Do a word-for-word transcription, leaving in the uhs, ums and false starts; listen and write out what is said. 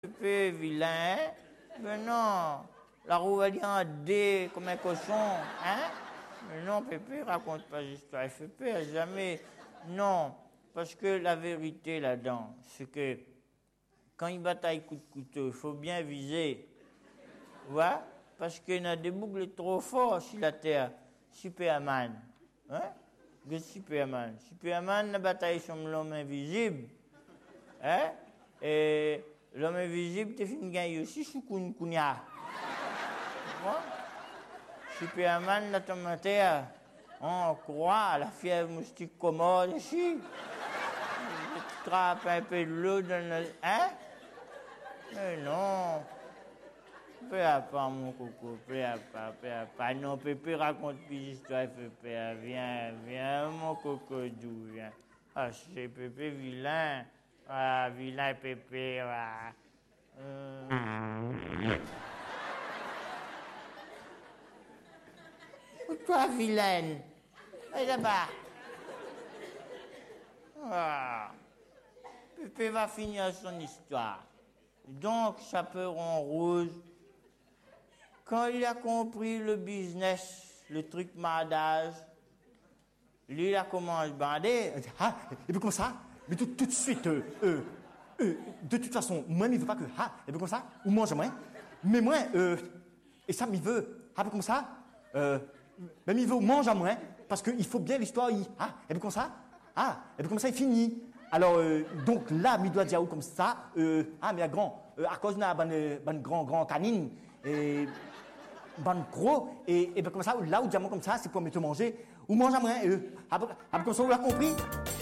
Pépé vilain, mais non, la roue elle est en D comme un cochon, hein? Mais non, Pépé raconte pas d'histoire, Pépé a jamais, non, parce que la vérité là-dedans, c'est que quand il bataille coup de couteau, il faut bien viser, tu vois? Parce qu'il y a des boucles trop forts sur la terre, Superman, hein? Le Superman, Superman la bataille sur l'homme invisible, hein? Et l'homme invisible, tu fini gagner aussi sous Kounia. Superman, la tomate, on croit à la fièvre moustique commode ici. Tu trappes un peu de l'eau dans le. Hein? Mais non. Peu à pas, mon coco, peu à pas, peu à pas. Non, Pépé raconte plus d'histoire, Pépé. Viens, viens, mon coco doux, viens. Ah, c'est Pépé vilain. Ah, vilain Pépé, ah. Euh... Toi, vilaine. Et là-bas. Ah. Pépé va finir son histoire. Donc, chaperon rouge, quand il a compris le business, le truc mardage, lui, il a commencé à bander. Ah, et puis comme ça, mais tout, tout de suite, euh, euh, euh, de toute façon, moi, il ne veut pas que, ah, et puis comme ça, ou mange moi, mais moi, euh, et ça, il veut, ah, comme ça, euh, même il veut mange à moi, parce qu'il faut bien l'histoire, il, ah, et puis comme ça, ah, et puis comme ça, il finit. Alors, euh, donc là, il doit dire comme ça, euh, ah, mais à grand, euh, à cause d'un ban grand, grand canine, et ban gros, et, et bien comme ça, là où diamant comme ça, c'est pour me te manger, ou mange à moi, euh, après, après comme ça, on l'a compris.